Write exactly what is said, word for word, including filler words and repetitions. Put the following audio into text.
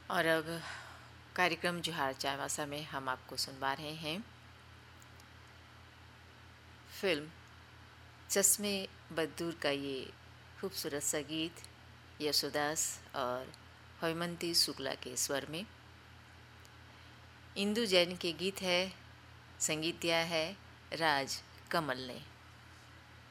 और अब कार्यक्रम जुहार चायवासा में हम आपको सुनवा रहे हैं फिल्म चश्मे बद्दूर का ये खूबसूरत सा गीत यशोदास और हेमंती शुक्ला के स्वर में। इंदु जैन के गीत है, संगीत दिया है राज कमल ने।